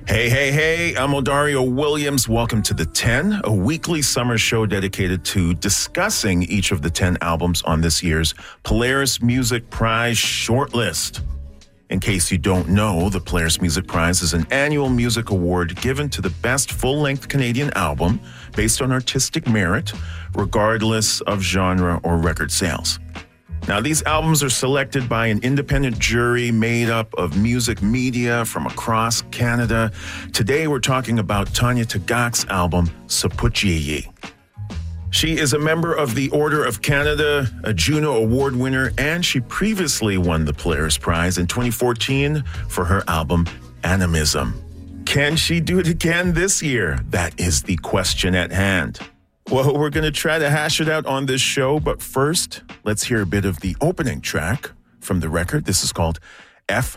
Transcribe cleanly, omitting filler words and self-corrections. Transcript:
Hey, I'm Odario Williams. Welcome to The 10, a weekly summer show dedicated to discussing each of the 10 albums on this year's Polaris Music Prize shortlist. In case you don't know, the Polaris Music Prize is an annual music award given to the best full-length Canadian album based on artistic merit, regardless of genre or record sales. Now, these albums are selected by an independent jury made up of music media from across Canada. Today, we're talking about Tanya Tagaq's album, Sapuchiyi. She is a member of the Order of Canada, a Juno Award winner, and she previously won the Polaris Prize in 2014 for her album, Animism. Can she do it again this year? That is the question at hand. Well, we're going to try to hash it out on this show, but first, let's hear a bit of the opening track from the record. This is called F